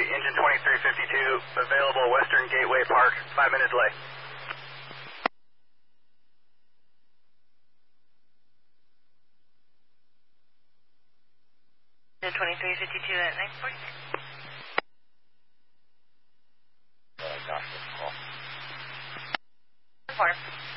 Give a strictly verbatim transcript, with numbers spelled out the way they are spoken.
engine twenty-three fifty-two, available Western Gateway Park, five minute delay. Engine twenty-three fifty-two at nine forty. Uh, gosh, this call. Four.